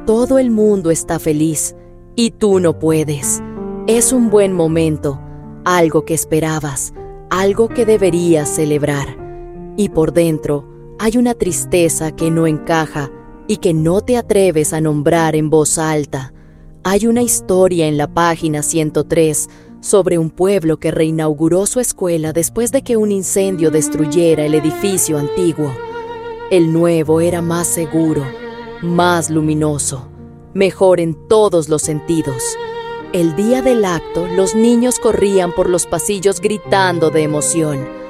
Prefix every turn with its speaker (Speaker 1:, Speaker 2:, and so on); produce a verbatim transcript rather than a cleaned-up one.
Speaker 1: Todo el mundo está feliz y tú no puedes. Es un buen momento, algo que esperabas, algo que deberías celebrar. Y por dentro hay una tristeza que no encaja y que no te atreves a nombrar en voz alta. Hay una historia en la página ciento tres sobre un pueblo que reinauguró su escuela después de que un incendio destruyera el edificio antiguo. El nuevo era más seguro, más luminoso, mejor en todos los sentidos. El día del acto, los niños corrían por los pasillos gritando de emoción.